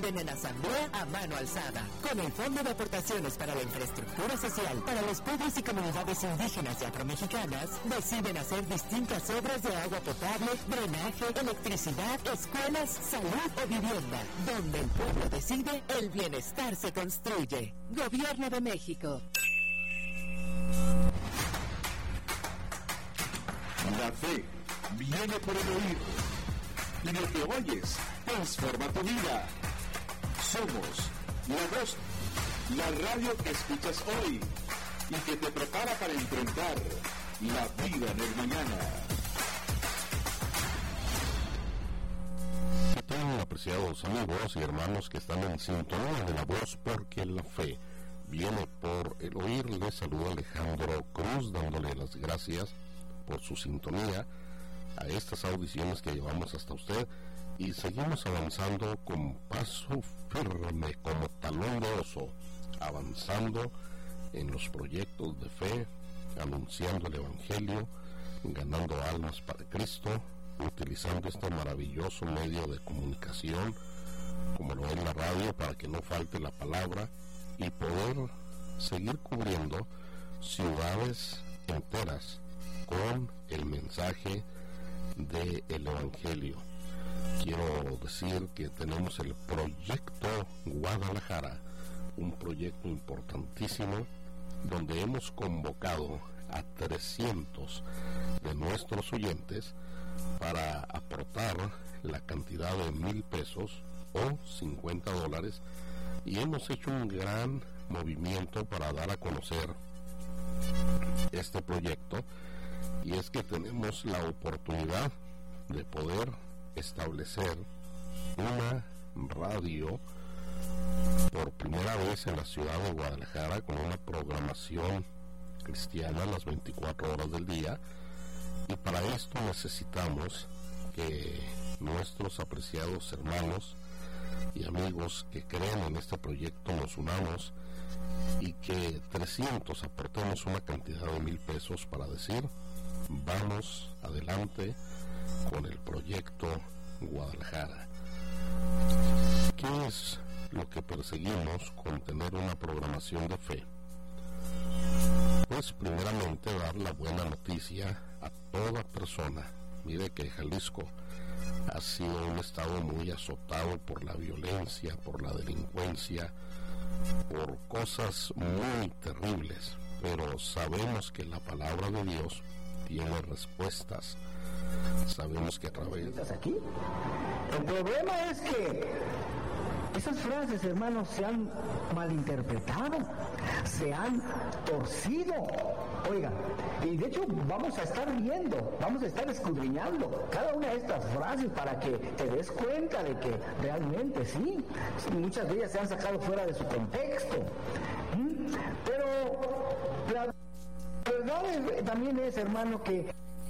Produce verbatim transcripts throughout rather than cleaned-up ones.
deciden en asamblea a mano alzada. Con el Fondo de Aportaciones para la Infraestructura Social para los pueblos y comunidades indígenas y afromexicanas, deciden hacer distintas obras de agua potable, drenaje, electricidad, escuelas, salud o vivienda. Donde el pueblo decide, el bienestar se construye. Gobierno de México. La fe viene por el oír, y lo que oyes transforma tu vida. Somos la voz, la radio que escuchas hoy y que te prepara para enfrentar la vida en el mañana. ¿Qué tal, apreciados amigos y hermanos que están en sintonía de la voz? Porque la fe viene por el oír. Les saluda Alejandro Cruz, dándole las gracias por su sintonía a estas audiciones que llevamos hasta usted, y seguimos avanzando con paso firme como talón de oso, avanzando en los proyectos de fe, anunciando el Evangelio, ganando almas para Cristo, utilizando este maravilloso medio de comunicación como lo es la radio, para que no falte la palabra y poder seguir cubriendo ciudades enteras con el mensaje del Evangelio. Quiero decir que tenemos el proyecto Guadalajara, un proyecto importantísimo donde hemos convocado a trescientos de nuestros oyentes para aportar la cantidad de mil pesos o cincuenta dólares, y hemos hecho un gran movimiento para dar a conocer este proyecto. Y es que tenemos la oportunidad de poder establecer una radio por primera vez en la ciudad de Guadalajara, con una programación cristiana las veinticuatro horas del día. Y para esto necesitamos que nuestros apreciados hermanos y amigos que creen en este proyecto nos unamos, y que trescientos aportemos una cantidad de mil pesos para decir: vamos adelante con el proyecto Guadalajara. ¿Qué es lo que perseguimos con tener una programación de fe? Pues primeramente dar la buena noticia a toda persona. Mire que Jalisco ha sido un estado muy azotado por la violencia, por la delincuencia, por cosas muy terribles, pero sabemos que la palabra de Dios tiene respuestas. Sabemos que a través... ¿Estás aquí? El problema es que esas frases, hermanos, se han malinterpretado, se han torcido. Oiga, y de hecho vamos a estar viendo, vamos a estar escudriñando cada una de estas frases para que te des cuenta de que realmente sí, muchas de ellas se han sacado fuera de su contexto. ¿Mm? Pero la verdad es, también es, hermano, que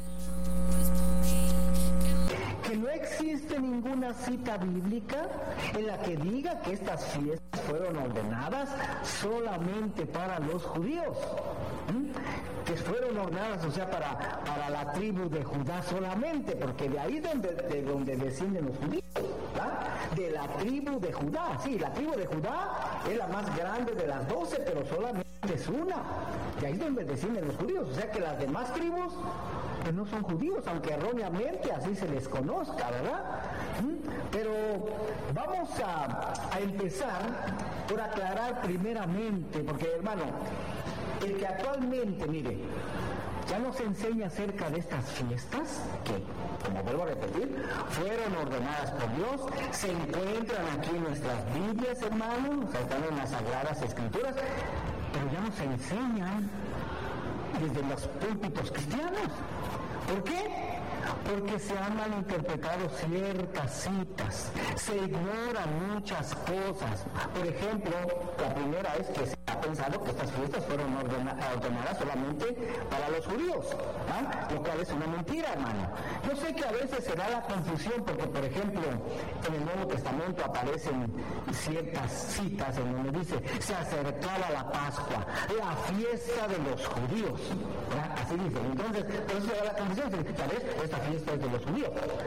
que no existe ninguna cita bíblica en la que diga que estas fiestas fueron ordenadas solamente para los judíos. ¿Mm? Que fueron ordenadas, o sea, para, para la tribu de Judá solamente, porque de ahí donde, de donde descienden los judíos, ¿verdad? De la tribu de Judá, sí, la tribu de Judá es la más grande de las doce, pero solamente es una. De ahí es donde descienden los judíos, o sea que las demás tribus que no son judíos, aunque erróneamente así se les conozca, ¿verdad? ¿Mm? Pero vamos a, a empezar por aclarar primeramente, porque hermano, el que actualmente, mire, ya nos enseña acerca de estas fiestas, que, como vuelvo a repetir, fueron ordenadas por Dios, se encuentran aquí en nuestras Biblias, hermanos, o sea, están en las Sagradas Escrituras, pero ya nos enseñan desde los púlpitos cristianos. ¿Por qué? Porque se han malinterpretado ciertas citas, se ignoran muchas cosas. Por ejemplo, la primera es que se ha pensado que estas fiestas fueron ordena- ordenadas solamente para los judíos, ¿ah? Lo cual es una mentira, hermano. Yo sé que a veces se da la confusión porque, por ejemplo, en el Nuevo Testamento aparecen ciertas citas en donde dice: se acercaba la Pascua, la fiesta de los judíos, ¿verdad? Así dice. Entonces, por eso se da la confusión, ¿sabes? Esta fiesta es de los judíos.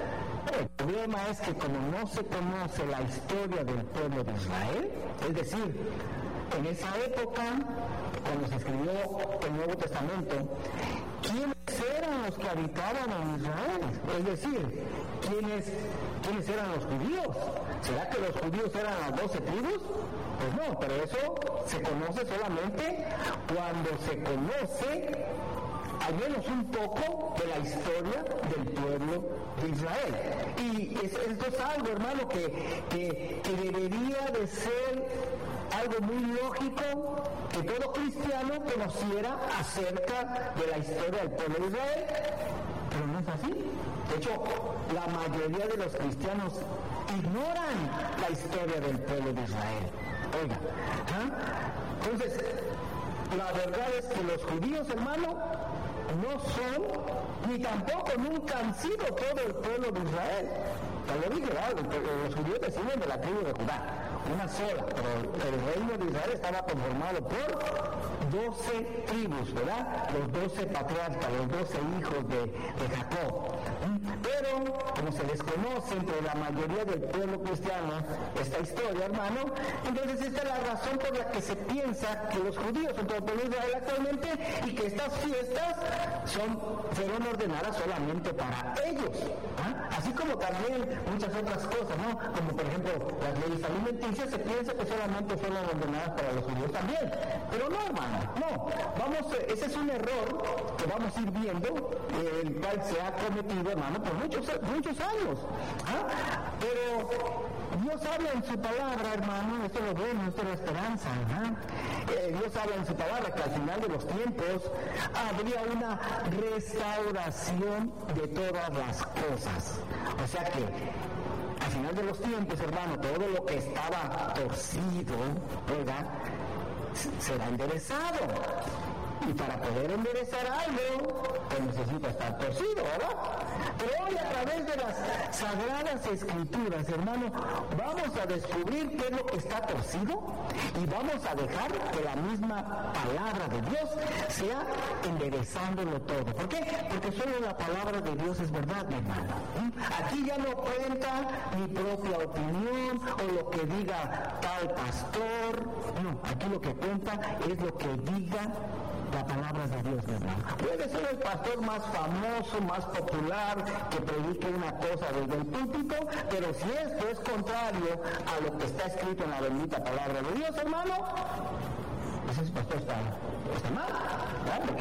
El problema es que como no se conoce la historia del pueblo de Israel, es decir, en esa época, cuando se escribió el Nuevo Testamento, ¿quiénes eran los que habitaban en Israel? Es decir, ¿quiénes, quiénes eran los judíos? ¿Será que los judíos eran las doce tribus? Pues no, pero eso se conoce solamente cuando se conoce al menos un poco de la historia del pueblo de Israel. Y es, esto es algo, hermano, que, que, que debería de ser algo muy lógico que todo cristiano conociera acerca de la historia del pueblo de Israel, pero no es así. De hecho, la mayoría de los cristianos ignoran la historia del pueblo de Israel. Oiga, ¿ah? Entonces, la verdad es que los judíos, hermano, no son, ni tampoco nunca han sido todo el pueblo de Israel. Ya lo dije, ¿verdad? Los judíos descienden de la tribu de Judá, una sola, pero el reino de Israel estaba conformado por doce tribus, ¿verdad? Los doce patriarcas, los doce hijos de, de Jacob. Pero, como se desconoce entre la mayoría del pueblo cristiano esta historia, hermano, entonces esta es la razón por la que se piensa que los judíos son todo el pueblo de Israel actualmente y que estas fiestas son, fueron ordenadas solamente para ellos. ¿Ah? Así como también muchas otras cosas, ¿no? Como por ejemplo las leyes alimenticias, se piensa que solamente fueron ordenadas para los judíos también. Pero no, hermano, no. Vamos, ese es un error que vamos a ir viendo, eh, el cual se ha cometido, hermano, por muchos, muchos años. ¿Ah? Pero Dios habla en su palabra, hermano, esto es lo bueno, esto es la esperanza, ¿verdad? Eh, Dios habla en su palabra que al final de los tiempos habría una restauración de todas las cosas. O sea que al final de los tiempos, hermano, todo lo que estaba torcido, ¿verdad?, será enderezado. Y para poder enderezar algo, pues necesita estar torcido, ¿verdad? Pero hoy a través de las Sagradas Escrituras, hermano, vamos a descubrir qué es lo que está torcido y vamos a dejar que la misma palabra de Dios sea enderezándolo todo. ¿Por qué? Porque solo la palabra de Dios es verdad, mi hermano. Aquí ya no cuenta mi propia opinión o lo que diga tal pastor. No, aquí lo que cuenta es lo que diga la palabra de Dios, mi hermano. Puede ser el pastor más famoso, más popular, que predique una cosa desde el púlpito, pero si esto es contrario a lo que está escrito en la bendita palabra de Dios, hermano, pues ese pastor está, está mal, ¿verdad? Porque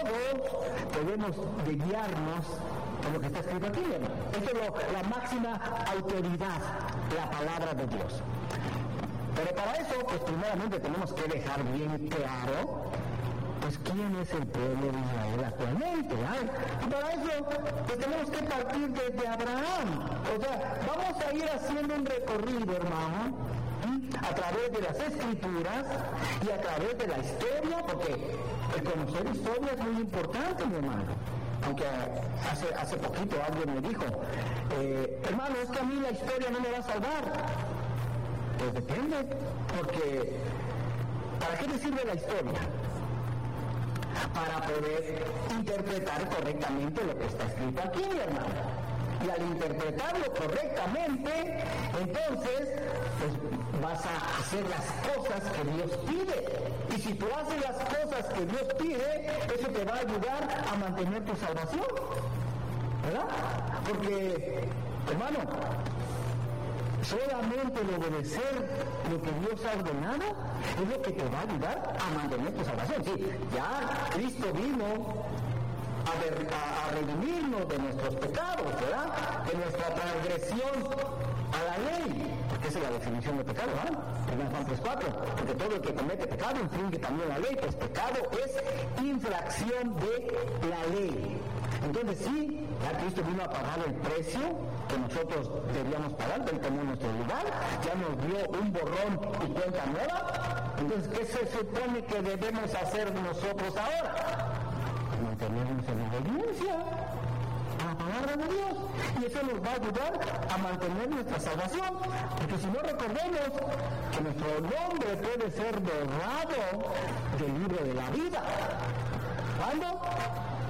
todos debemos de guiarnos por lo que está escrito aquí, hermano. Esto es lo, la máxima autoridad, la palabra de Dios. Pero para eso, pues primeramente tenemos que dejar bien claro pues quién es el pueblo de Israel actualmente, ¿verdad? Y para eso pues tenemos que partir desde Abraham. O sea, vamos a ir haciendo un recorrido, hermano, ¿sí?, a través de las Escrituras y a través de la historia, porque el conocer historia es muy importante, mi hermano. Aunque hace, hace poquito alguien me dijo, eh, hermano, es que a mí la historia no me va a salvar. Pues depende, porque ¿para qué me sirve la historia? Para poder interpretar correctamente lo que está escrito aquí, mi hermano. Y al interpretarlo correctamente, entonces, pues vas a hacer las cosas que Dios pide. Y si tú haces las cosas que Dios pide, eso te va a ayudar a mantener tu salvación, ¿verdad? Porque, hermano, solamente el obedecer lo que Dios ha ordenado es lo que te va a ayudar a mantener tu salvación. Sí, ya Cristo vino a, de, a, a redimirnos de nuestros pecados, ¿verdad? De nuestra transgresión a la ley. Porque esa es la definición de pecado, ¿verdad? En Juan tres cuatro. Porque todo el que comete pecado infringe también la ley, pues pecado es infracción de la ley. Entonces sí, ya Cristo vino a pagar el precio que nosotros debíamos pagar, Él tomó nuestro lugar, ya nos dio un borrón y cuenta nueva. Entonces, ¿qué se supone que debemos hacer nosotros ahora? Mantenernos en obediencia a la palabra de Dios, y eso nos va a ayudar a mantener nuestra salvación, porque si no, recordemos que nuestro nombre puede ser borrado del libro de la vida. ¿Cuándo?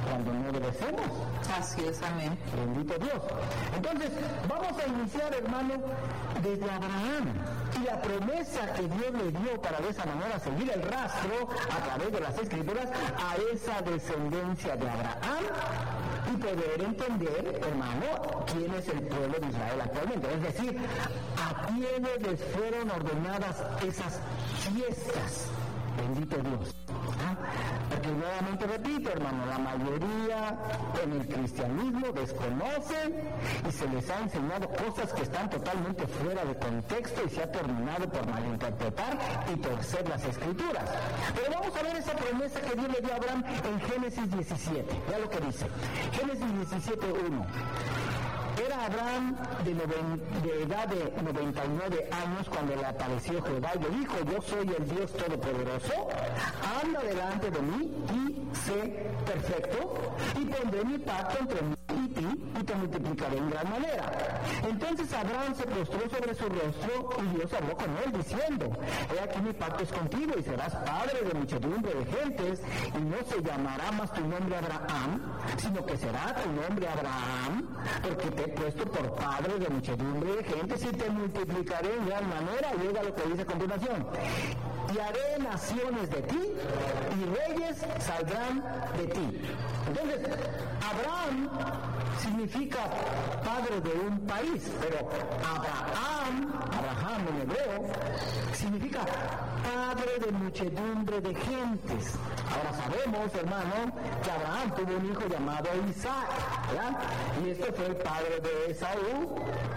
cuando no obedecemos. Así es, amén. Bendito Dios. Entonces, vamos a iniciar, hermano, desde Abraham. Y la promesa que Dios le dio para de esa manera seguir el rastro a través de las Escrituras a esa descendencia de Abraham y poder entender, hermano, quién es el pueblo de Israel actualmente. Es decir, a quiénes les fueron ordenadas esas fiestas. Bendito Dios. ¿Ah? Porque nuevamente repito, hermano, la mayoría en el cristianismo desconocen y se les ha enseñado cosas que están totalmente fuera de contexto y se ha terminado por malinterpretar y torcer las Escrituras. Pero vamos a ver esa promesa que Dios le dio a Abraham en Génesis diecisiete. Vea lo que dice. Génesis diecisiete uno. Era Abraham de, noven, de edad de noventa y nueve años cuando le apareció Jehová y le dijo: yo soy el Dios Todopoderoso, anda delante de mí y sé perfecto, y pondré mi pacto entre mí y ti, y te multiplicaré en gran manera. Entonces Abraham se postró sobre su rostro, y Dios habló con él, diciendo: he aquí mi pacto es contigo, y serás padre de muchedumbre de gentes, y no se llamará más tu nombre Abraham, sino que será tu nombre Abraham, porque te he puesto por padre de muchedumbre de gentes, y te multiplicaré en gran manera. Y oiga lo que dice a continuación: y haré naciones de ti, y reyes saldrán de ti. Entonces, Abraham significa padre de un país, pero Abraham, Abraham en hebreo, significa padre de muchedumbre de gentes. Ahora sabemos, hermano, que Abraham tuvo un hijo llamado Isaac, ¿verdad? Y este fue el padre de Esaú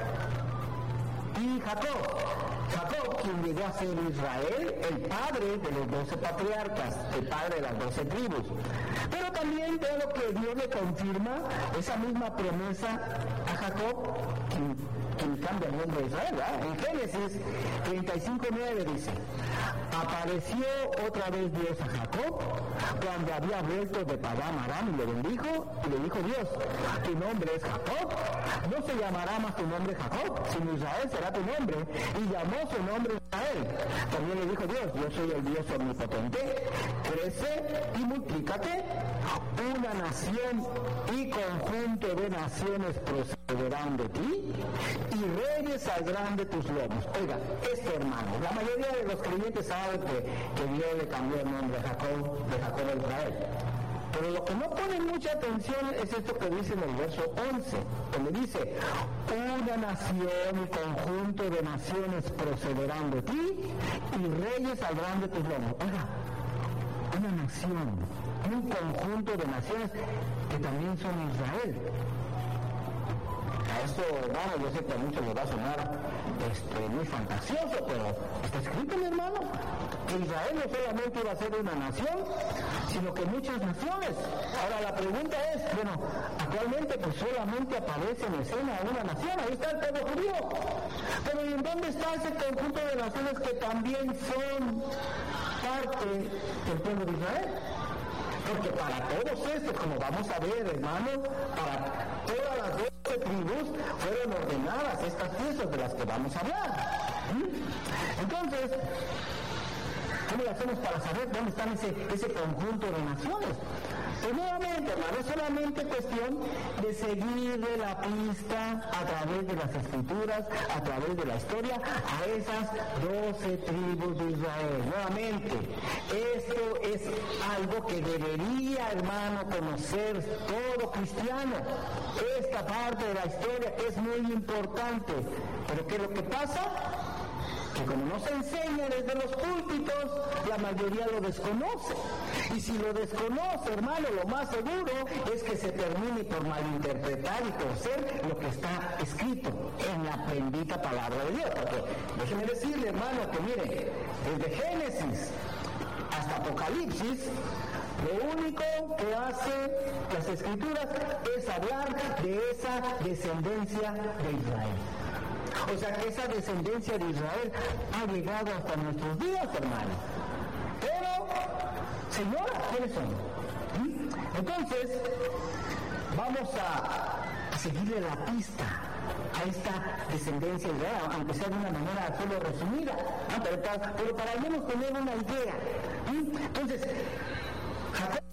y Jacob. Jacob, quien llegó a ser Israel, el padre de los doce patriarcas, el padre de las doce tribus. Pero también veo lo que Dios le confirma, esa misma promesa a Jacob, quien, quien cambia el nombre de Israel, ¿verdad? En Génesis treinta y cinco nueve dice: apareció otra vez Dios a Jacob cuando había vuelto de Padán Aram, y le bendijo, y le dijo Dios: tu nombre es Jacob, no se llamará más tu nombre Jacob, sino Israel será tu nombre. Y llamó su nombre Israel. También le dijo Dios: yo soy el Dios omnipotente, crece y multíplícate, una nación y conjunto de naciones procederán de ti, y reyes saldrán de tus lomos. Oiga, esto, hermano, la mayoría de los creyentes saben que, que Dios le cambió el nombre a Jacob, de Jacob a Israel. Pero lo que no pone mucha atención es esto que dice en el verso once, donde dice: una nación y conjunto de naciones procederán de ti, y reyes saldrán de tus lomos. Oiga, una nación, un conjunto de naciones que también son Israel. A esto, hermano, yo sé que a muchos les va a sonar este, muy fantasioso, pero está escrito, mi hermano, que Israel no solamente iba a ser una nación, sino que muchas naciones. Ahora la pregunta es, bueno, actualmente pues solamente aparece en escena una nación, ahí está el pueblo judío. Pero ¿y en dónde está ese conjunto de naciones que también son parte del pueblo de Israel? Porque para todos estos, como vamos a ver, hermano, para todas las doce tribus fueron ordenadas estas fiestas de las que vamos a hablar. ¿Mm? Entonces, ¿cómo lo hacemos para saber dónde están ese, ese conjunto de naciones? Pues nuevamente, hermano, es solamente cuestión de seguirle la pista a través de las Escrituras, a través de la historia, a esas doce tribus de Israel. Nuevamente, esto es algo que debería, hermano, conocer todo cristiano. Esta parte de la historia es muy importante. ¿Pero qué es lo que pasa? Que como no se enseña desde los púlpitos, la mayoría lo desconoce. Y si lo desconoce, hermano, lo más seguro es que se termine por malinterpretar y torcer lo que está escrito en la bendita palabra de Dios. Porque déjeme decirle, hermano, que mire, desde Génesis hasta Apocalipsis, lo único que hace las Escrituras es hablar de esa descendencia de Israel. O sea que esa descendencia de Israel ha llegado hasta nuestros días, hermano. Pero, señora, ¿quiénes son? ¿Sí? Entonces, vamos a seguirle la pista a esta descendencia de Israel, aunque sea de una manera solo resumida, ¿no? pero, para, pero para al menos tener una idea. ¿Sí? Entonces, Jacob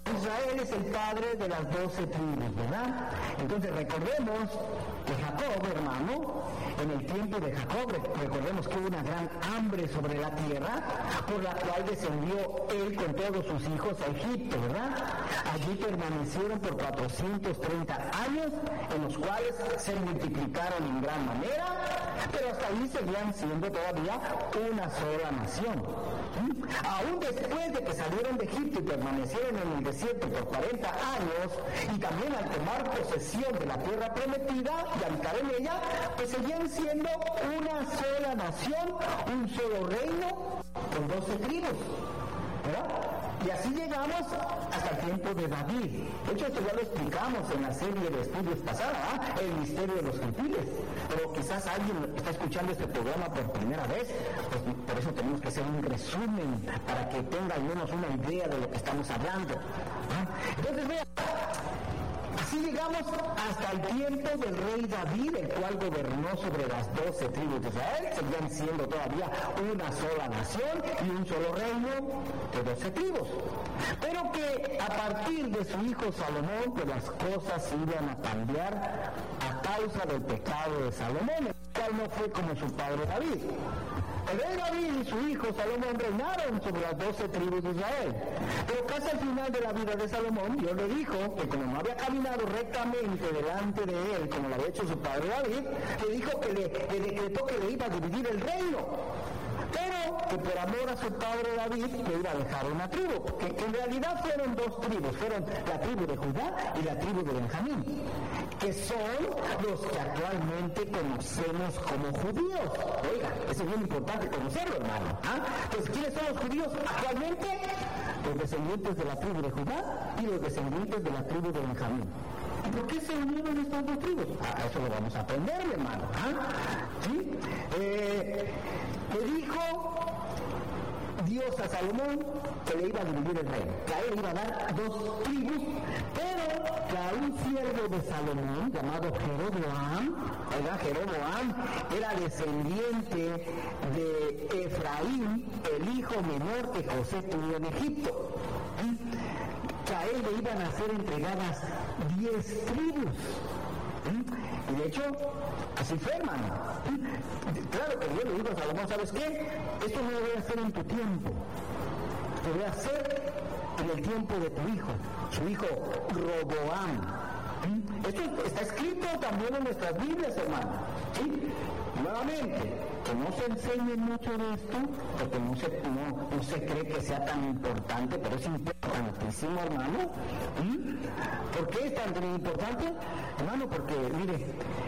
Israel es el padre de las doce tribus, ¿verdad? Entonces recordemos que Jacob, hermano, en el tiempo de Jacob, recordemos que hubo una gran hambre sobre la tierra, por la cual descendió él con todos sus hijos a Egipto, ¿verdad? Allí permanecieron por cuatrocientos treinta años, en los cuales se multiplicaron en gran manera, pero hasta ahí seguían siendo todavía una sola nación. ¿Mm? Aún después de que salieron de Egipto y permanecieron en el desierto por cuarenta años, y también al tomar posesión de la tierra prometida y habitar en ella, pues seguían siendo una sola nación, un solo reino, con doce tribus, ¿verdad? Y así llegamos hasta el tiempo de David. De hecho, esto ya lo explicamos en la serie de estudios pasada, ¿eh? El misterio de los gentiles. Pero quizás alguien está escuchando este programa por primera vez, pues por eso tenemos que hacer un resumen para que tenga al menos una idea de lo que estamos hablando. ¿eh? Entonces, vean, así llegamos hasta el tiempo del rey David, el cual gobernó sobre las doce tribus de Israel, seguían siendo todavía una sola nación y un solo reino de doce tribus. Pero que a partir de su hijo Salomón, pues las cosas iban a cambiar a causa del pecado de Salomón, el cual no fue como su padre David. El rey David y su hijo Salomón reinaron sobre las doce tribus de Israel. Pero casi al final de la vida de Salomón, Dios le dijo que como no había caminado rectamente delante de él, como lo había hecho su padre David, le dijo que le, le decretó que le iba a dividir el reino. Pero que por amor a su padre David le iba a dejar una tribu, que, que en realidad fueron dos tribus, fueron la tribu de Judá y la tribu de Benjamín, que son los que actualmente conocemos como judíos. Oiga, eso es muy importante conocerlo, hermano. ¿Ah? Entonces, ¿quiénes son los judíos actualmente? Los descendientes de la tribu de Judá y los descendientes de la tribu de Benjamín. ¿Y por qué se unieron estas dos tribus? Ah, eso lo vamos a aprender, hermano. ¿Ah? ¿Sí? Eh, le dijo Dios a Salomón que le iba a dividir el reino, que a él iba a dar dos tribus, pero que a un siervo de Salomón llamado Jeroboam, oiga, Jeroboam era descendiente de Efraín, el hijo menor que José tuvo en Egipto, ¿sí? Que a él le iban a ser entregadas diez tribus. ¿Sí? Y de hecho, así fue, hermano. ¿Sí? Claro que yo le digo a Salomón, ¿sabes qué? Esto no lo voy a hacer en tu tiempo. Lo voy a hacer en el tiempo de tu hijo, su hijo Roboam. ¿Sí? Esto está escrito también en nuestras Biblias, hermano. ¿Sí? Nuevamente, que no se enseñe mucho de esto, porque no se, no, no se cree que sea tan importante, pero es importantísimo, hermano. ¿Sí? ¿Por qué es tan importante? Hermano, porque, mire,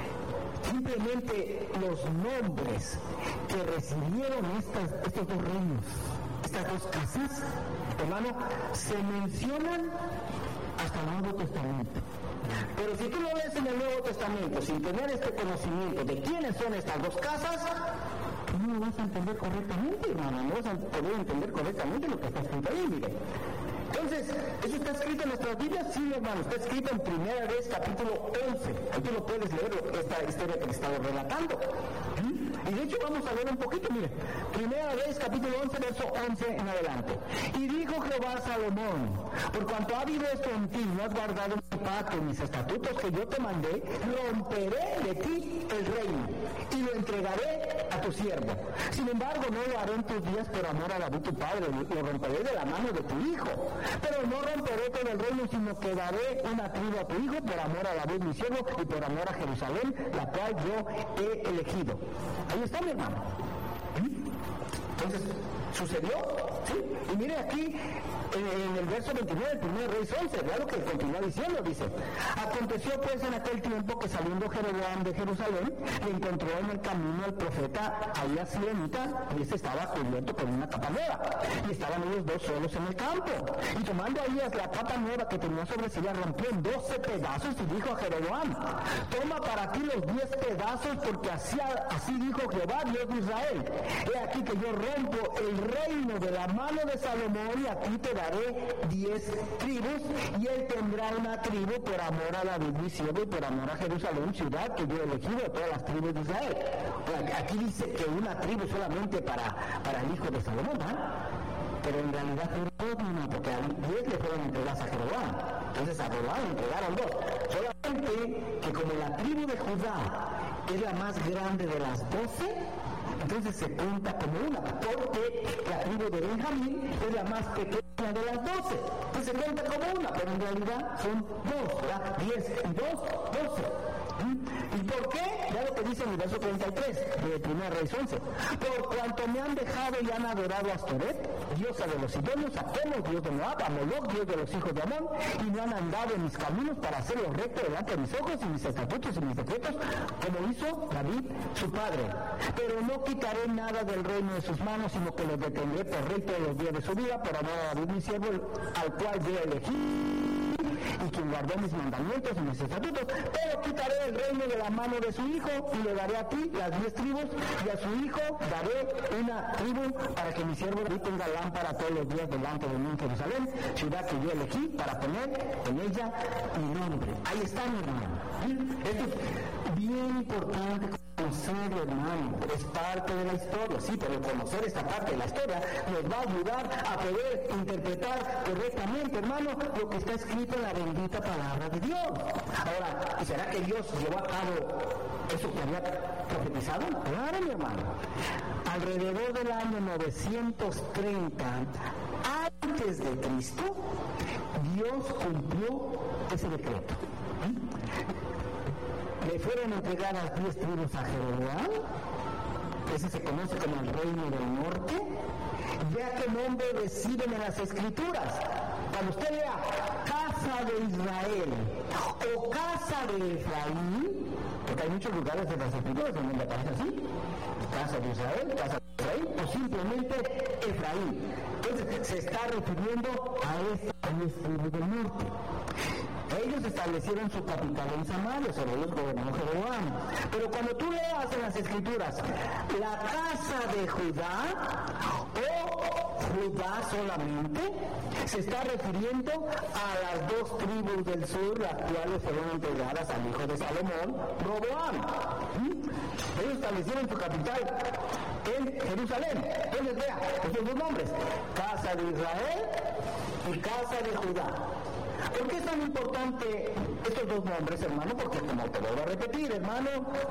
simplemente los nombres que recibieron estas, estos dos reinos, estas dos casas, hermano, se mencionan hasta el Nuevo Testamento. Pero si tú lo ves en el Nuevo Testamento sin tener este conocimiento de quiénes son estas dos casas, tú no lo vas a entender correctamente, hermano, no vas a poder entender correctamente lo que está escrito ahí, mire. Entonces, ¿eso está escrito en nuestras Biblias? Sí, hermano, está escrito en Primera Vez, capítulo once. Ahí tú lo puedes leer, esta historia que te estaba relatando. ¿Sí? Y de hecho vamos a leer un poquito, mire. Primera Vez, capítulo once, verso once en adelante. Y dijo Jehová a Salomón, por cuanto ha habido esto en ti, no has guardado mi pacto y mis estatutos que yo te mandé, romperé de ti el reino y lo entregaré a tu siervo. Sin embargo, no lo haré en tus días por amor a David tu padre, lo romperé de la mano de tu hijo. Pero no romperé todo el reino, sino que daré una tribu a tu hijo por amor a David mi siervo y por amor a Jerusalén, la cual yo he elegido. Ahí está, mi hermano. ¿Sí? Entonces, ¿sucedió? ¿Sí? Y mire aquí, en, en el verso veintinueve, el primer Reyes once, vea lo que continúa diciendo, dice: aconteció pues en aquel tiempo que saliendo Jeroboam de Jerusalén, le encontró en el camino al profeta Ahías Silenita, y este estaba cubierto con una capa nueva, y estaban ellos dos solos en el campo. Y tomando Ahías la capa nueva que tenía sobre sí, la rompió en doce pedazos, y dijo a Jeroboam: toma para ti los diez pedazos, porque así, así dijo Jehová, Dios de Israel: he aquí que yo rompo el reino de la mano de Salomón, y a ti te daré diez tribus, y él tendrá una tribu por amor a David mi siervo y por amor a Jerusalén, ciudad que yo he elegido de todas las tribus de Israel. Aquí dice que una tribu solamente para, para el hijo de Salomón, ¿eh? pero en realidad fueron dos, no, porque a diez le fueron entregadas a Jeroboam. Entonces a Jeroboam le entregaron dos. Solamente que como la tribu de Judá es la más grande de las doce, entonces se cuenta como una, porque la tribu de Benjamín es la más pequeña de las doce. Entonces se cuenta como una, pero en realidad son dos, ¿verdad? diez y dos, doce. ¿Y por qué? Ya lo que dice en el verso treinta y tres de Primera Reyes once. Por cuanto me han dejado y han adorado a Astoret, diosa de los sidonios, a Quemos, dios de Moab, a Moloch, dios de los hijos de Amón, y no han andado en mis caminos para hacerlo recto delante de mis ojos y mis estatutos y mis decretos, como hizo David su padre. Pero no quitaré nada del reino de sus manos, sino que lo detendré por rey todos los días de su vida, por amor a David mi siervo, al cual yo elegí, y quien guardó mis mandamientos y mis estatutos. Pero quitaré el reino de la mano de su hijo y le daré a ti las diez tribus, y a su hijo daré una tribu, para que mi siervo David tenga lámpara todos los días delante de mí en Jerusalén, ciudad que yo elegí para poner en ella mi nombre. Ahí está, mi hermano. Esto es bien importante conocerlo, hermano. Es parte de la historia, sí, pero conocer esta parte de la historia nos va a ayudar a poder interpretar correctamente, hermano, lo que está escrito en la bendita palabra de Dios. Ahora, ¿y será que Dios llevó a cabo eso que había profetizado? Claro, mi hermano. Alrededor del año novecientos treinta antes de Cristo, Dios cumplió ese decreto. Le fueron entregadas diez tribus a Jeroboam, ese se conoce como el reino del norte, ya que nombre reciben en las escrituras. Cuando usted lea casa de Israel o casa de Efraín, porque hay muchos lugares de las escrituras donde aparece así, casa de Israel, casa de Efraín, o simplemente Efraín. Entonces se está refiriendo a estas diez tribus del norte. Ellos establecieron su capital en Samaria, sobre ellos gobernó Jeroboam. Pero cuando tú leas en las escrituras la casa de Judá o Judá solamente, se está refiriendo a las dos tribus del sur, las cuales fueron entregadas al hijo de Salomón, Roboam. ¿Mm? Ellos establecieron su capital en Jerusalén. Entonces vea, estos dos nombres, casa de Israel y casa de Judá. ¿Por qué es tan importante estos dos nombres, hermano? Porque como te lo voy a repetir, hermano,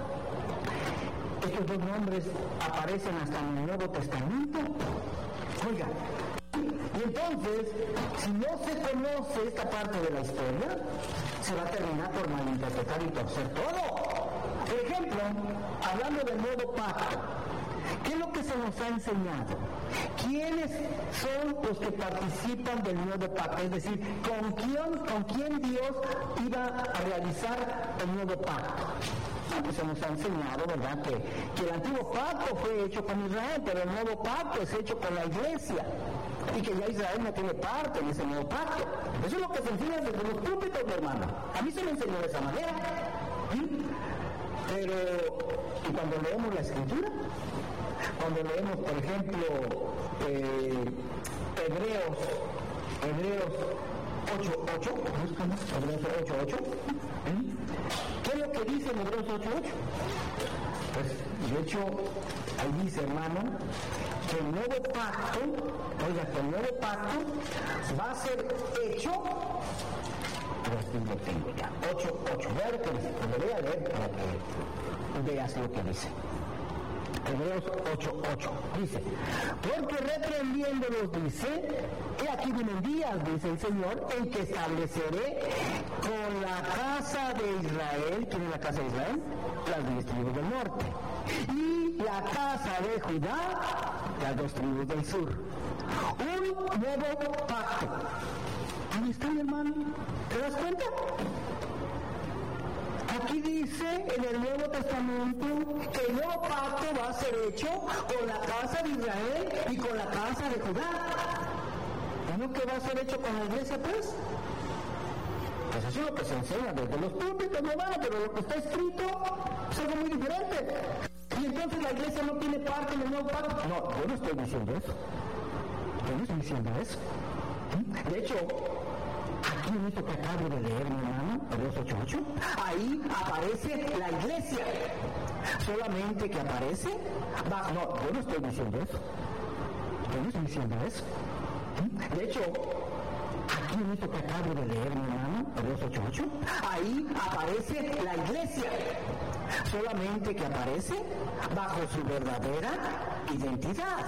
estos dos nombres aparecen hasta en el Nuevo Testamento. Oiga, y entonces, si no se conoce esta parte de la historia, se va a terminar por malinterpretar y torcer todo. Por ejemplo, hablando del nuevo pacto, ¿qué es lo que se nos ha enseñado? ¿Quiénes son los que participan del nuevo pacto? Es decir, ¿con quién, con quién Dios iba a realizar el nuevo pacto? Ah, pues se nos ha enseñado, ¿verdad?, que, que el antiguo pacto fue hecho con Israel, pero el nuevo pacto es hecho con la iglesia. Y que ya Israel no tiene parte en ese nuevo pacto. Eso es lo que se enseña desde los púlpitos, mi hermano. A mí se me enseñó de esa manera. ¿Sí? Pero, ¿y cuando leemos la escritura? Cuando leemos, por ejemplo, eh, Hebreos, Hebreos ocho ocho, búscanos, Hebreos ocho ocho, ¿eh? ¿Qué es lo que dice en Hebreos ocho ocho? Pues, de hecho, ahí dice, hermano, que el nuevo pacto, oiga, que el nuevo pacto va a ser hecho, pues lo tengo ya, ocho ocho, voy a leer, lo voy a leer para que veas lo que dice. Hebreos ocho ocho dice, porque reprendiéndolos dice, he aquí vienen días, dice el Señor, en que estableceré con la casa de Israel, ¿quién es la casa de Israel? Las diez tribus del norte, y la casa de Judá, las dos tribus del sur, un nuevo pacto. Ahí está, mi hermano, ¿te das cuenta? Aquí dice en el Nuevo Testamento que el nuevo pacto va a ser hecho con la casa de Israel y con la casa de Judá. ¿No que va a ser hecho con la iglesia, pues? Pues eso es lo que se enseña desde los púlpitos, mi hermano, pero lo que está escrito es algo muy diferente. Y entonces la iglesia no tiene parte en el nuevo pacto. No, yo no estoy diciendo eso. Yo no estoy diciendo eso. De hecho, aquí en esto que acabo de leer, mi hermano, Hebreos ocho ocho, ahí aparece la iglesia. Solamente que aparece, va, no, yo no estoy diciendo eso. Yo no estoy diciendo eso. De hecho, aquí en esto que acabo de leer, mi hermano, Hebreos ocho ocho, ahí aparece la iglesia, solamente que aparece bajo su verdadera identidad.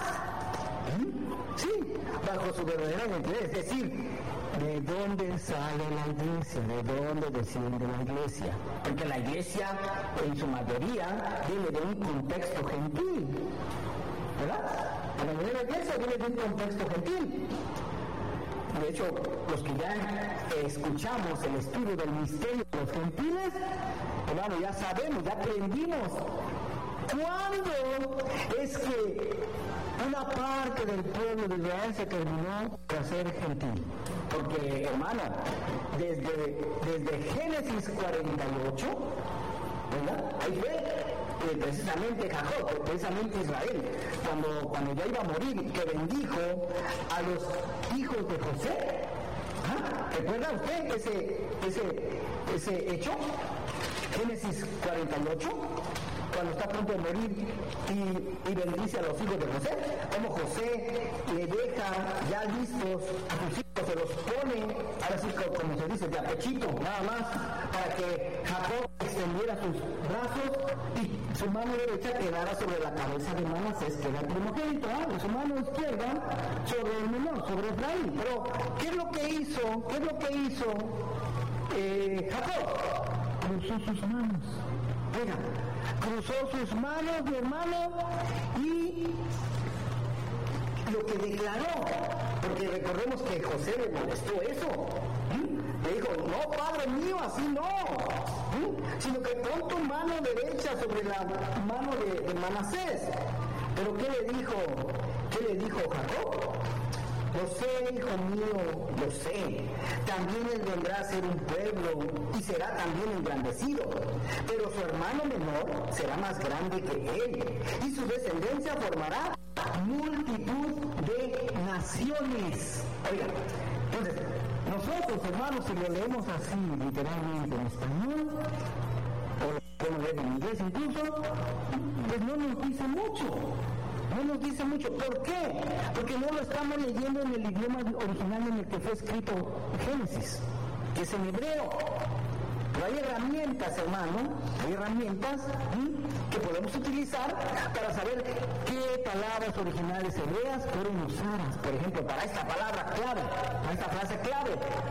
Sí, bajo su verdadera identidad, es decir, ¿de dónde sale la iglesia? ¿De dónde desciende la iglesia? Porque la iglesia, en su mayoría, viene de un contexto gentil, ¿verdad? La mayoría de la iglesia viene de un contexto gentil. De hecho, los que ya escuchamos el estudio del misterio de los gentiles, hermano, ya sabemos, ya aprendimos cuándo es que una parte del pueblo de Israel se terminó por ser gentil. Porque, hermano, desde, desde Génesis cuarenta y ocho, ¿verdad? Ahí fue eh, precisamente Jacob, precisamente Israel, cuando, cuando ya iba a morir, que bendijo a los hijos de José. ¿Ah? ¿Recuerda usted ese, ese, ese hecho? Génesis cuarenta y ocho, cuando está a punto de morir y, y bendice a los hijos de José, como José le deja ya listos a sus hijos, se los pone, ahora sí como se dice, de apechito, nada más, para que Jacob extendiera sus brazos y su mano derecha quedara sobre la cabeza de Manasés, que era el primogénito, ¿eh? Y su mano izquierda sobre el menor, sobre Efraín. Pero, ¿qué es lo que hizo? ¿Qué es lo que hizo eh, Jacob? Cruzó sus manos. Mira, cruzó sus manos, mi hermano, y lo que declaró, porque recordemos que José le molestó eso. ¿Mm? Le dijo, no, padre mío, así no. ¿Mm? Sino que pon tu mano derecha sobre la mano de, de Manasés. Pero ¿qué le dijo? ¿Qué le dijo Jacob? Lo sé, hijo mío, lo sé. También él vendrá a ser un pueblo y será también engrandecido. Pero su hermano menor será más grande que él. Y su descendencia formará multitud de naciones. Oiga, entonces, nosotros, hermanos, si lo leemos así, literalmente en español, o lo podemos leer en inglés incluso, pues no nos dice mucho. No nos dice mucho. ¿Por qué? Porque no lo estamos leyendo en el idioma original en el que fue escrito Génesis, que es en hebreo. Pero hay herramientas, hermano, hay herramientas ¿sí? que podemos utilizar para saber qué palabras originales hebreas fueron usadas, por ejemplo, para esta palabra clave, para esta frase clave.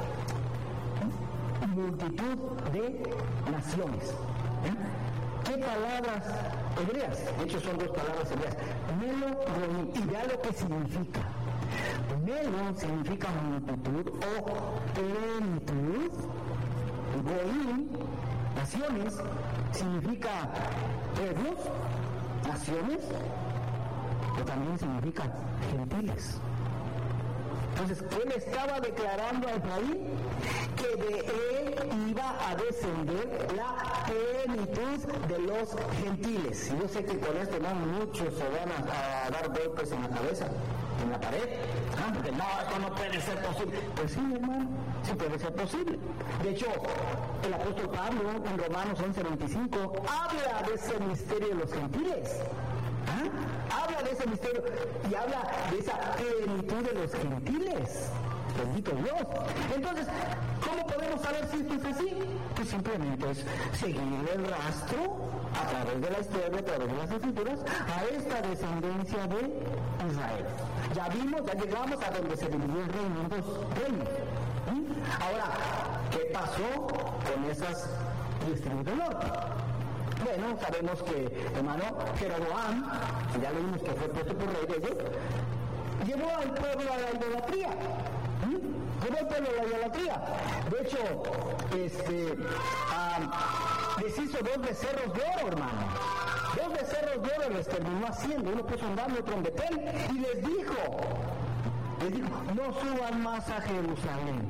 Multitud de naciones. ¿eh? ¿Qué palabras hebreas? De hecho, son dos palabras hebreas. Melo, goim. Y vea lo que significa. Melo significa multitud o plenitud. Goim, naciones, significa pueblos, naciones, o también significa gentiles. Entonces, ¿qué le estaba declarando a Efraín? Que de él iba a descender la plenitud de los gentiles. Y yo sé que con esto no muchos se van a, a dar golpes en la cabeza, en la pared. ¿Ah? Porque no, esto no puede ser posible. Pues sí, hermano, sí puede ser posible. De hecho, el apóstol Pablo en Romanos once veinticinco habla de ese misterio de los gentiles. ¿Ah? Habla de ese misterio y habla de esa plenitud de los gentiles. Bendito Dios. Entonces, ¿cómo podemos saber si esto es así? Pues simplemente es seguir el rastro a través de la historia, a través de las escrituras, a esta descendencia de Israel. Ya vimos, ya llegamos a donde se dividió el reino en dos reinos. ¿Mm? Ahora, ¿qué pasó con esas distritos del norte? Bueno, sabemos que, hermano, Jeroboam, ya leímos que fue puesto por rey de ellos, llevó al pueblo a la idolatría. ¿Mm? Llevó al pueblo a la idolatría. De hecho, este, um, les hizo dos becerros de oro, hermano. Dos becerros de oro les terminó haciendo. Uno puso en Dan y otro en Betel. Y les dijo, les dijo, no suban más a Jerusalén.